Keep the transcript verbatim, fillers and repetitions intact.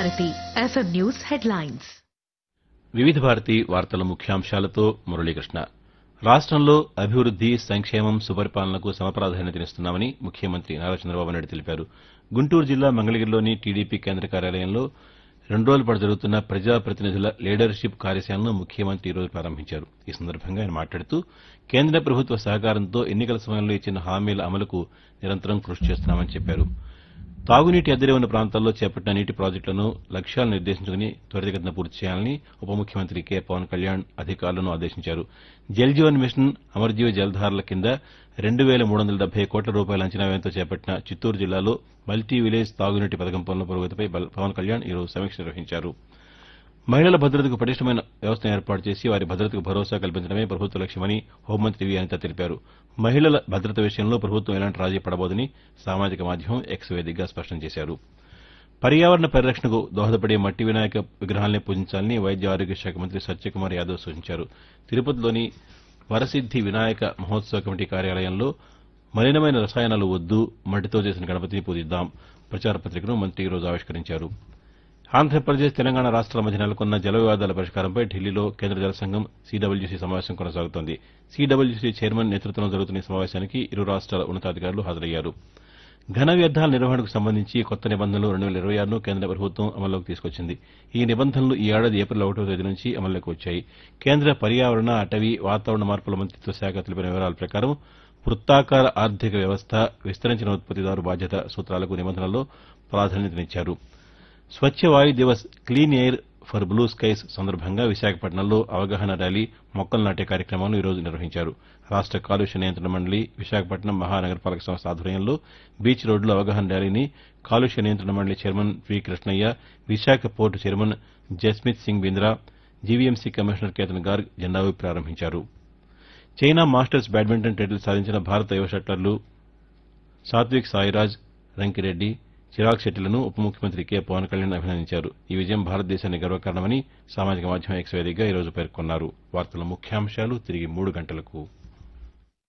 Bharati FM news headlines. వివిధ భారతి వార్తల ముఖ్యాంశాలతో మురళీకృష్ణ. రాష్టంలో అభివృద్ది, సంక్షేమం, సుపరిపాలనకు సమప్రాధాన్యతనిస్తున్నామని ముఖ్యమంత్రి నారా చంద్రబాబు నాయుడు తెలిపారు. గుంటూరు జిల్లా మంగళగిరిలోని టీడీపీ కేంద్ర కార్యాలయంలో రెండు రోజుల పాటు జరుగుతున్న ప్రజాప్రతినిధుల లీడర్షిప్ కార్యశాలను ముఖ్యమంత్రి ఈరోజు ప్రారంభించారు. ఈ సందర్భంగా ఆయన మాట్లాడుతూ కేంద్ర ప్రభుత్వ సహకారంతో ఎన్నికల సమయంలో ఇచ్చిన హామీల అమలుకు నిరంతరం కృషి చేస్తున్నామని చెప్పారు. తాగునీటి ఎద్దడి ఉన్న ప్రాంతాల్లో చేపట్టిన నీటి ప్రాజెక్టులను లక్ష్యాలను నిర్దేశించుకుని త్వరితగతిన పూర్తి చేయాలని ఉప ముఖ్యమంత్రి కె పవన్ కళ్యాణ్ అధికారులను ఆదేశించారు. జల్ జీవన్ మిషన్, అమర్జీవ జలధారల కింద రెండు వేల మూడు వందల డెబ్బై కోట్ల రూపాయల అంచనా వ్యయంతో చేపట్టిన చిత్తూరు జిల్లాలో మల్టీ విలేజ్ తాగునీటి పథకం పనుల పురోగతిపై పవన్ కళ్యాణ్ ఈరోజు సమీక్ష నిర్వహించారు. మహిళల భద్రతకు పటిష్టమైన వ్యవస్థను ఏర్పాటు చేసి వారి భద్రతకు భరోసా కల్పించడమే ప్రభుత్వ లక్ష్యమని హోంమంత్రి వి అనిత తెలిపారు. మహిళల భద్రత విషయంలో ప్రభుత్వం ఎలాంటి రాజీ పడబోదని సామాజిక మాధ్యమం ఎక్స్ వేదికగా స్పష్టం చేశారు. పర్యావరణ పరిరక్షణకు దోహదపడే మట్టి వినాయక విగ్రహాలనే పూజించాలని వైద్య ఆరోగ్య శాఖ మంత్రి సత్యకుమార్ యాదవ్ సూచించారు. తిరుపతిలోని వరసిద్ది వినాయక మహోత్సవ కమిటీ కార్యాలయంలో మలినమైన రసాయనాలు వద్దు, మట్టితో చేసిన గణపతిని పూజిద్దాం ప్రచార పత్రికను మంత్రి ఈరోజు ఆవిష్కరించారు. ఆంధ్రప్రదేశ్, తెలంగాణ రాష్ట్రాల మధ్య నెలకొన్న జల వివాదాల పరిష్కారంపై ఢిల్లీలో కేంద్ర జల సంఘం సీడబ్ల్యూసీ సమావేశం కొనసాగుతోంది. సీడబ్ల్యూసీ చైర్మన్ నేతృత్వంలో జరుగుతున్న ఈ సమావేశానికి ఇరు రాష్ట్రాల ఉన్నతాధికారులు హాజరయ్యారు. ఘన వ్యర్థాల నిర్వహణకు సంబంధించి కొత్త నిబంధనలు రెండు వేల ఇరవై ఆరును కేంద్ర ప్రభుత్వం అమల్లోకి తీసుకొచ్చింది. ఈ నిబంధనలు ఈ ఏడాది ఏప్రిల్ ఒకటో తేదీ నుంచి అమల్లోకి వచ్చాయి. కేంద్ర పర్యావరణ, అటవీ, వాతావరణ మార్పుల మంత్రిత్వ శాఖ తెలిపిన వివరాల ప్రకారం వృత్తాకార ఆర్థిక వ్యవస్థ, విస్తరించిన ఉత్పత్తిదారు బాధ్యత సూత్రాలకు నిబంధనల్లో ప్రాధాన్యతనిచ్చారు. స్వచ్ఛ వాయు Divas, clean air for blue skies సందర్భంగా విశాఖపట్నంలో అవగాహన ర్యాలీ, మొక్కలు నాటే కార్యక్రమాలను ఈరోజు నిర్వహించారు. రాష్ట కాలుష్య నియంత్రణ మండలి, విశాఖపట్నం మహానగరపాలక సంస్థ ఆధ్వర్యంలో బీచ్ రోడ్లో అవగాహన ర్యాలీని కాలుష్య నియంత్రణ మండలి చైర్మన్ వి Krishnaiah, Visakha port chairman Jasmith Singh Bindra, GVMC commissioner Ketan Garg జెండా ఊపి ప్రారంభించారు. చైనా మాస్టర్స్ బ్యాడ్మింటన్ టైటిల్ సాధించిన భారత యువ షట్లర్లు సాత్విక్ సాయిరాజ్, రంకిరెడ్డి, చిరాగ్ శెట్టిలను ఉప ముఖ్యమంత్రి కె పవన్ కళ్యాణ్ అభినందించారు. ఈ విజయం భారతదేశానికి గర్వకారణమని సామాజిక మాధ్యమం ఎక్స్ వేదికగా ఈరోజు పేర్కొన్నారు. వార్తల ముఖ్యాంశాలు తిరిగి మూడు గంటలకు.